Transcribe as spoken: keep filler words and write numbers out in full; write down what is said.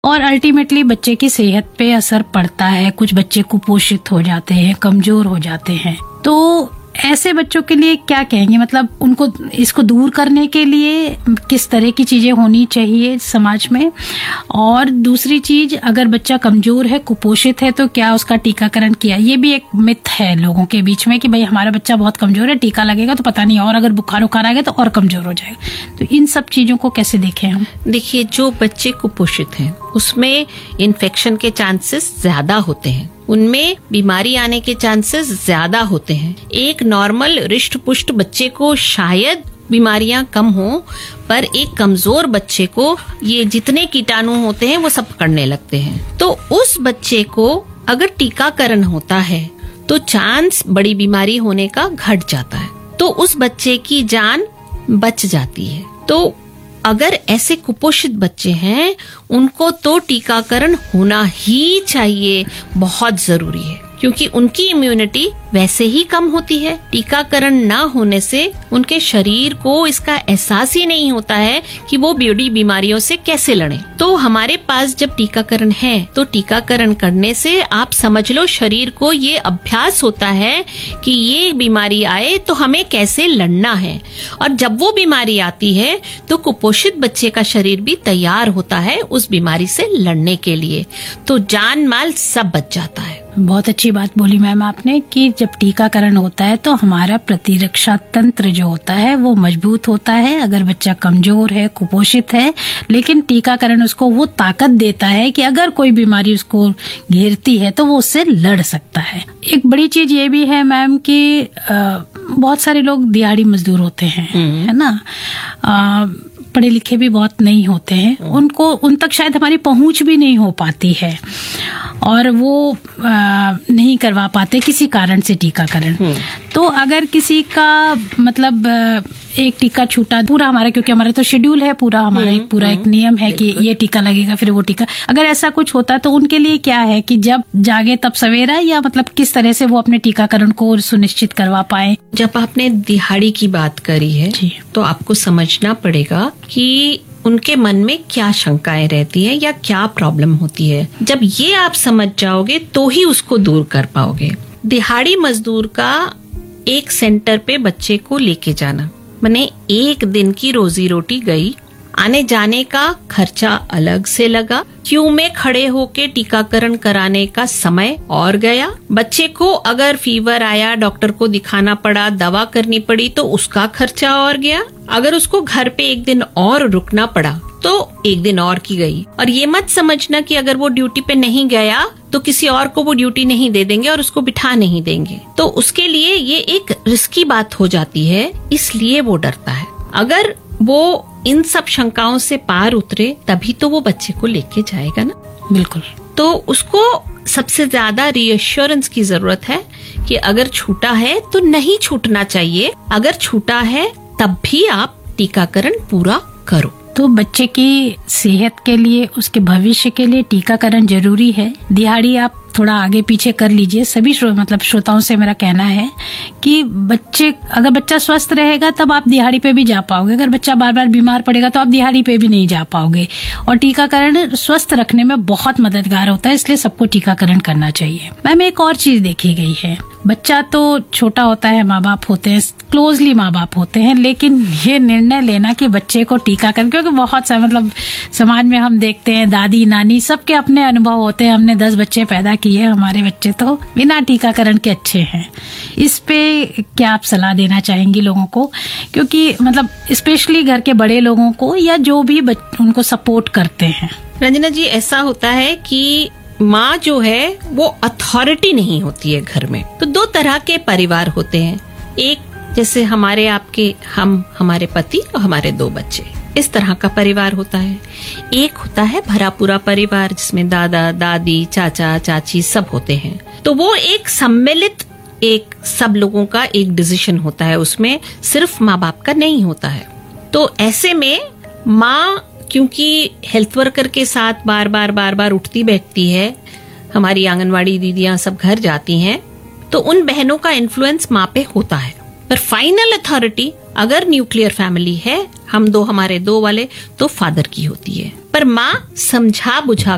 और अल्टीमेटली बच्चे की सेहत पे असर पड़ता है। कुछ बच्चे कुपोषित हो जाते हैं, कमजोर हो जाते हैं। तो ऐसे बच्चों के लिए क्या कहेंगे, मतलब उनको इसको दूर करने के लिए किस तरह की चीजें होनी चाहिए समाज में? और दूसरी चीज, अगर बच्चा कमजोर है, कुपोषित है, तो क्या उसका टीकाकरण किया? ये भी एक मिथ है लोगों के बीच में कि भाई हमारा बच्चा बहुत कमजोर है, टीका लगेगा तो पता नहीं, और अगर बुखार उखार आएगा तो और कमजोर हो जाएगा। तो इन सब चीजों को कैसे देखें हम? देखिए, जो बच्चे कुपोषित हैं उसमें इन्फेक्शन के चांसेस ज्यादा होते हैं, उनमें बीमारी आने के चांसेस ज्यादा होते हैं। एक नॉर्मल रिष्ट पुष्ट बच्चे को शायद बीमारियां कम हो, पर एक कमजोर बच्चे को ये जितने कीटाणु होते हैं वो सब पकड़ने लगते हैं। तो उस बच्चे को अगर टीकाकरण होता है तो चांस बड़ी बीमारी होने का घट जाता है, तो उस बच्चे की जान बच जाती है। तो अगर ऐसे कुपोषित बच्चे हैं उनको तो टीकाकरण होना ही चाहिए, बहुत जरूरी है, क्योंकि उनकी इम्यूनिटी वैसे ही कम होती है। टीकाकरण ना होने से उनके शरीर को इसका एहसास ही नहीं होता है कि वो बड़ी बीमारियों से कैसे लड़ें। तो हमारे पास जब टीकाकरण है तो टीकाकरण करने से आप समझ लो शरीर को ये अभ्यास होता है कि ये बीमारी आए तो हमें कैसे लड़ना है, और जब वो बीमारी आती है तो कुपोषित बच्चे का शरीर भी तैयार होता है उस बीमारी से लड़ने के लिए, तो जान माल सब बच जाता है। बहुत अच्छी बात बोली मैम आपने कि जब टीकाकरण होता है तो हमारा प्रतिरक्षा तंत्र जो होता है वो मजबूत होता है। अगर बच्चा कमजोर है, कुपोषित है, लेकिन टीकाकरण उसको वो ताकत देता है कि अगर कोई बीमारी उसको घेरती है तो वो उससे लड़ सकता है। एक बड़ी चीज ये भी है मैम कि बहुत सारे लोग दिहाड़ी मजदूर होते हैं, है ना, आ, पढ़े लिखे भी बहुत नहीं होते हैं, उनको उन तक शायद हमारी पहुंच भी नहीं हो पाती है और वो आ, नहीं करवा पाते किसी कारण से टीकाकरण। तो अगर किसी का मतलब एक टीका छूटा पूरा हमारा, क्योंकि हमारा तो शेड्यूल है पूरा, हमारा एक पूरा एक नियम है कि ये टीका लगेगा फिर वो टीका, अगर ऐसा कुछ होता तो उनके लिए क्या है कि जब जागे तब सवेरा, या मतलब किस तरह से वो अपने टीकाकरण को सुनिश्चित करवा पाए? जब आपने दिहाड़ी की बात करी है तो आपको समझना पड़ेगा कि उनके मन में क्या शंकाएं रहती है या क्या प्रॉब्लम होती है। जब ये आप समझ जाओगे तो ही उसको दूर कर पाओगे। दिहाड़ी मजदूर का एक सेंटर पे बच्चे को लेके जाना, माने एक दिन की रोजी रोटी गई, आने जाने का खर्चा अलग से लगा, क्यू में खड़े होके टीकाकरण कराने का समय और गया, बच्चे को अगर फीवर आया डॉक्टर को दिखाना पड़ा, दवा करनी पड़ी तो उसका खर्चा और गया, अगर उसको घर पे एक दिन और रुकना पड़ा तो एक दिन और की गई। और ये मत समझना कि अगर वो ड्यूटी पे नहीं गया तो किसी और को वो ड्यूटी नहीं दे देंगे और उसको बिठा नहीं देंगे, तो उसके लिए ये एक रिस्की बात हो जाती है, इसलिए वो डरता है। अगर वो इन सब शंकाओं से पार उतरे तभी तो वो बच्चे को लेके जाएगा ना। बिल्कुल। तो उसको सबसे ज्यादा रीअश्योरेंस की जरूरत है कि अगर छूटा है तो नहीं छूटना चाहिए, अगर छूटा है तब भी आप टीकाकरण पूरा करो। तो बच्चे की सेहत के लिए, उसके भविष्य के लिए टीकाकरण जरूरी है। दिहाड़ी आप थोड़ा आगे पीछे कर लीजिए। सभी श्रो, मतलब श्रोताओं से मेरा कहना है कि बच्चे, अगर बच्चा स्वस्थ रहेगा तब आप दिहाड़ी पे भी जा पाओगे, अगर बच्चा बार बार बीमार पड़ेगा तो आप दिहाड़ी पे भी नहीं जा पाओगे। और टीकाकरण स्वस्थ रखने में बहुत मददगार होता है, इसलिए सबको टीकाकरण करना चाहिए। मैम एक और चीज देखी गई है, बच्चा तो छोटा होता है, माँ बाप होते हैं, क्लोजली माँ बाप होते हैं, लेकिन ये निर्णय लेना कि बच्चे को टीकाकरण, क्योंकि बहुत सा मतलब समाज में हम देखते हैं दादी नानी सबके अपने अनुभव होते हैं, हमने दस बच्चे पैदा किए, हमारे बच्चे तो बिना टीकाकरण के अच्छे हैं। इस पे क्या आप सलाह देना चाहेंगी लोगों को, क्योंकि मतलब स्पेशली घर के बड़े लोगों को या जो भी उनको सपोर्ट करते हैं? रंजना जी, ऐसा होता है कि माँ जो है वो अथॉरिटी नहीं होती है घर में। तो दो तरह के परिवार होते हैं, एक जैसे हमारे आपके, हम हमारे पति और हमारे दो बच्चे, इस तरह का परिवार होता है। एक होता है भरा पूरा परिवार जिसमें दादा दादी चाचा चाची सब होते हैं, तो वो एक सम्मिलित, एक सब लोगों का एक डिसीजन होता है, उसमें सिर्फ माँ बाप का नहीं होता है। तो ऐसे में माँ क्योंकि हेल्थ वर्कर के साथ बार बार बार बार उठती बैठती है, हमारी आंगनवाड़ी दीदियां सब घर जाती हैं, तो उन बहनों का इन्फ्लुएंस माँ पे होता है। पर फाइनल अथॉरिटी अगर न्यूक्लियर फैमिली है, हम दो हमारे दो वाले, तो फादर की होती है। पर माँ समझा बुझा